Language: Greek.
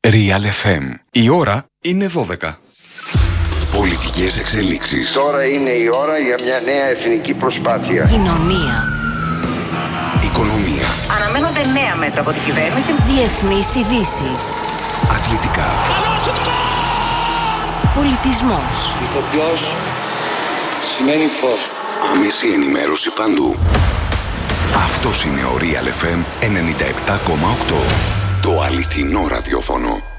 Real FM. Η ώρα είναι 12. Πολιτικές εξελίξεις. Τώρα είναι η ώρα για μια νέα εθνική προσπάθεια. Κοινωνία. Οικονομία. Αναμένονται νέα μέτρα από την κυβέρνηση. Διεθνείς ειδήσεις. Αθλητικά. Πολιτισμός. Ηθοποιός σημαίνει φως. Άμεση ενημέρωση παντού. Αυτός είναι ο Real FM 97,8. Το αληθινό ραδιόφωνο.